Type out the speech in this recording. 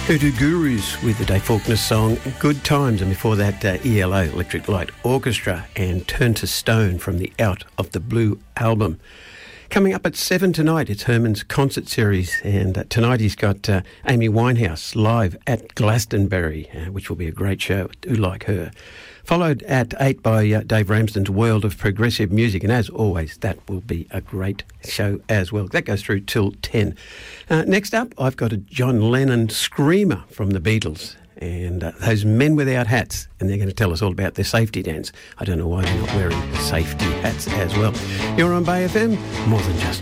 Hoodoo Gurus with the Dave Faulkner song Good Times, and before that ELO, Electric Light Orchestra, and Turn to Stone from the Out of the Blue album. Coming up at 7 tonight, it's Herman's concert series, and tonight he's got Amy Winehouse live at Glastonbury, which will be a great show. Do like her. Followed at 8 by Dave Ramsden's World of Progressive Music, and as always, that will be a great show as well. That goes through till 10. Next up, I've got a John Lennon screamer from the Beatles, and those Men Without Hats, and they're going to tell us all about their safety dance. I don't know why they're not wearing safety hats as well. You're on Bay FM, more than just